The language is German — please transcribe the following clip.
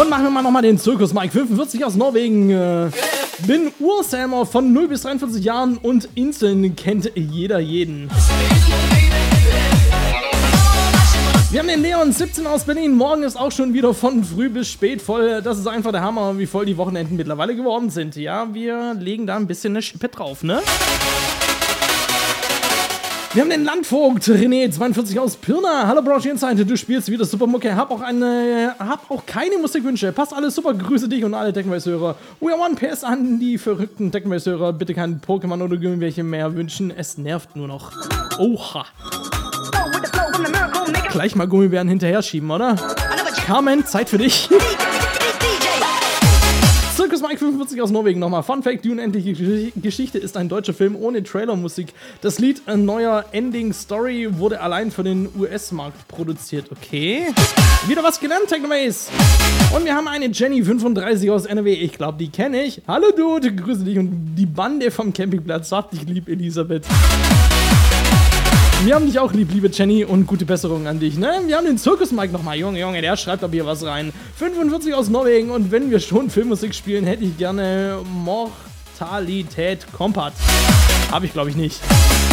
Und machen wir mal nochmal den Zirkus Mike 45 aus Norwegen. Bin Urselmer von 0 bis 43 Jahren und Inseln kennt jeder jeden. Wir haben den Leon 17 aus Berlin. Morgen ist auch schon wieder von früh bis spät voll. Das ist einfach der Hammer, wie voll die Wochenenden mittlerweile geworden sind. Ja, wir legen da ein bisschen eine Schippe drauf, ne? Wir haben den Landvogt René 42 aus Pirna. Hallo Broshi Inside, du spielst wieder super Mucke. Hab auch keine Musikwünsche. Passt alles super. Grüße dich und alle Deckenweiß-Hörer. We are one PS an die verrückten Deckenweiß-Hörer. Bitte kein Pokémon oder irgendwelche mehr wünschen. Es nervt nur noch. Oha. Gleich mal Gummibären hinterher schieben, oder? Carmen, Zeit für dich. Circus Mike 45 aus Norwegen nochmal. Fun Fact, die unendliche Geschichte ist ein deutscher Film ohne Trailermusik. Das Lied A Neuer Ending Story wurde allein für den US-Markt produziert. Okay. Wieder was gelernt, Technomaze. Und wir haben eine Jenny 35 aus NRW. Ich glaube, die kenne ich. Hallo Dude, grüße dich und die Bande vom Campingplatz. Hab dich lieb, Elisabeth. Wir haben dich auch lieb, liebe Jenny, und gute Besserung an dich, ne? Wir haben den Circus Mike nochmal. Junge, der schreibt aber hier was rein. 45 aus Norwegen, und wenn wir schon Filmmusik spielen, hätte ich gerne Mortalität Kompat. Hab ich, glaube ich, nicht.